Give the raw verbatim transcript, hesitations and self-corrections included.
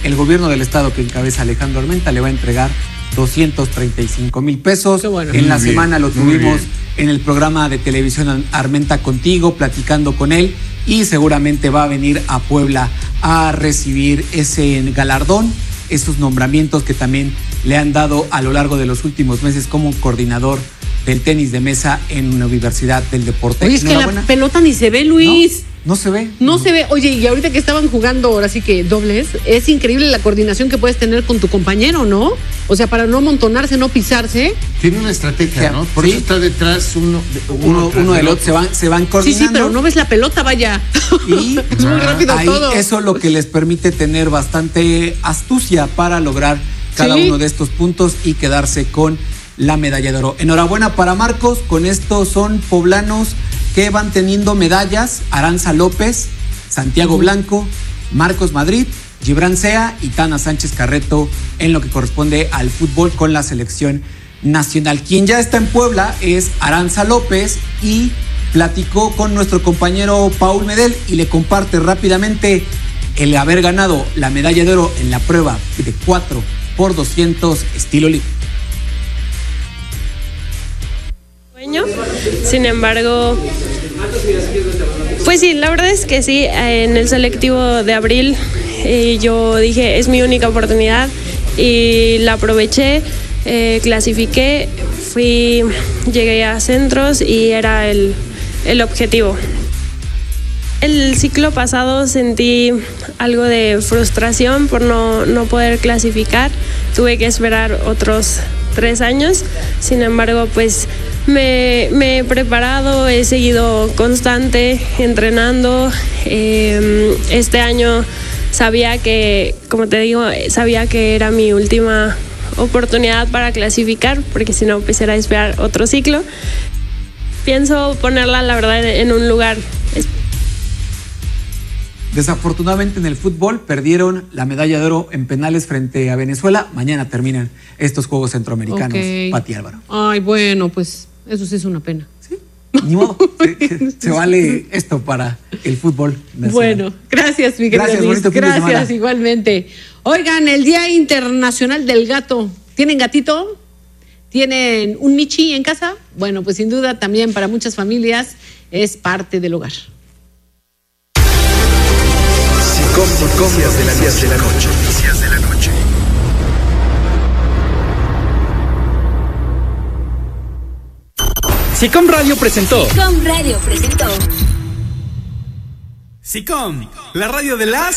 el gobierno del estado que encabeza Alejandro Armenta le va a entregar doscientos treinta y cinco mil pesos. Qué bueno. En la Muy semana bien, lo tuvimos en el programa de televisión Armenta Contigo, platicando con él, y seguramente va a venir a Puebla a recibir ese galardón, esos nombramientos que también le han dado a lo largo de los últimos meses como coordinador del tenis de mesa en una universidad del deporte. Oye, es que la pelota ni se ve, Luis. No, no se ve. No, no se ve. Oye, y ahorita que estaban jugando, ahora sí que dobles, es increíble la coordinación que puedes tener con tu compañero, ¿no? O sea, para no amontonarse, no pisarse. Tiene una estrategia, ¿no? Por sí. eso está detrás uno, uno, uno del otro, se van, se van coordinando. Sí, sí, pero no ves la pelota, vaya. Y es muy rápido ahí todo. Eso lo que les permite tener bastante astucia para lograr cada sí. uno de estos puntos y quedarse con la medalla de oro. Enhorabuena para Marcos, con esto son poblanos que van teniendo medallas: Aranza López, Santiago uh-huh. Blanco, Marcos Madrid, Gibran Sea y Tana Sánchez Carreto en lo que corresponde al fútbol con la selección nacional. Quien ya está en Puebla es Aranza López y platicó con nuestro compañero Paul Medel y le comparte rápidamente el haber ganado la medalla de oro en la prueba de cuatro por doscientos estilo libre. Sin embargo, pues sí, la verdad es que sí, en el selectivo de abril eh, yo dije, es mi única oportunidad y la aproveché, eh, clasifiqué, fui, llegué a centros y era el, el objetivo. El ciclo pasado sentí algo de frustración por no, no poder clasificar, tuve que esperar otros tres años, sin embargo, pues me, me he preparado, he seguido constante, entrenando. Eh, este año sabía que, como te digo, sabía que era mi última oportunidad para clasificar, porque si no, pues era esperar otro ciclo. Pienso ponerla, la verdad, en un lugar. Desafortunadamente en el fútbol perdieron la medalla de oro en penales frente a Venezuela. Mañana terminan estos Juegos Centroamericanos, okay. Pati Álvaro. Ay, bueno, pues eso sí es una pena. Sí, ni modo. se, se vale esto para el fútbol nacional. Bueno, gracias, mi querido Luis. Gracias, igualmente. Oigan, el Día Internacional del Gato. ¿Tienen gatito? ¿Tienen un Michi en casa? Bueno, pues sin duda también para muchas familias es parte del hogar. Noticias de las diez de la noche. Noticias de la noche. SICOM Radio presentó. SICOM Radio presentó. SICOM, la radio de las